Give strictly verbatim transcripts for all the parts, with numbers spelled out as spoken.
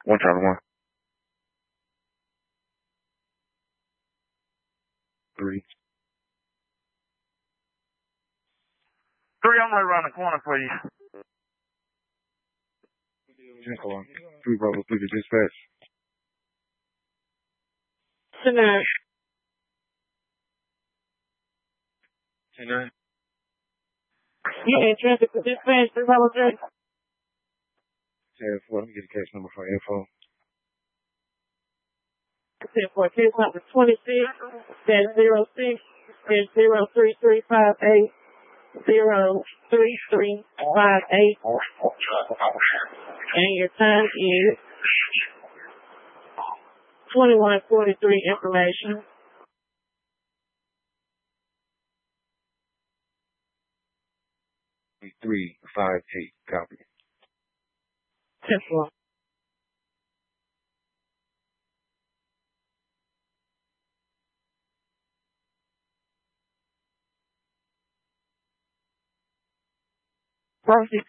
One Charlie one. Three. Three, I'm right around the corner for you. Three, Bravo, three to dispatch. Ten nine. Ten nine. Yeah, traffic to dispatch, three Bravo three. Ten four, let me get the case number for info. Ten four, case number twenty-six, dash zero six, dash zero three three five eight, zero three three five eight. And your time is twenty-one forty-three information. Three five eight, copy. Ten four. Proceed.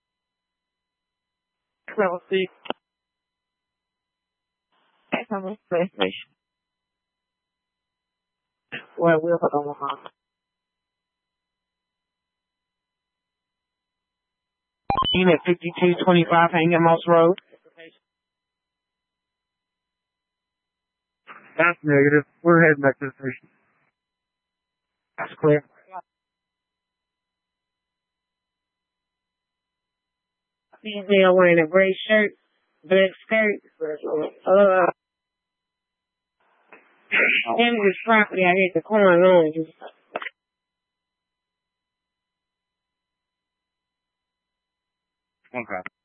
Proceed. Excellent. Information. Well, we'll put on one. Unit fifty-two twenty-five, Hangamos Road. That's negative. We're heading back to the station. That's clear. Female wearing a gray shirt, black skirt. Uh, and this property, I hit the corner on. Okay.